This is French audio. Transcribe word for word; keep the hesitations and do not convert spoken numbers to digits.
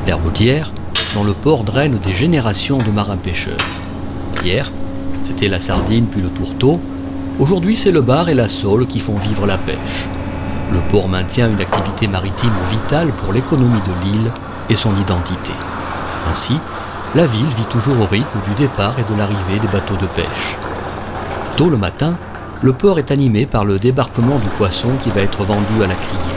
L'herbe d'hier, dans le port draine des générations de marins-pêcheurs. Hier, c'était la sardine puis le tourteau. Aujourd'hui, c'est le bar et la sole qui font vivre la pêche. Le port maintient une activité maritime vitale pour l'économie de l'île et son identité. Ainsi, la ville vit toujours au rythme du départ et de l'arrivée des bateaux de pêche. Tôt le matin, le port est animé par le débarquement du poisson qui va être vendu à la criée.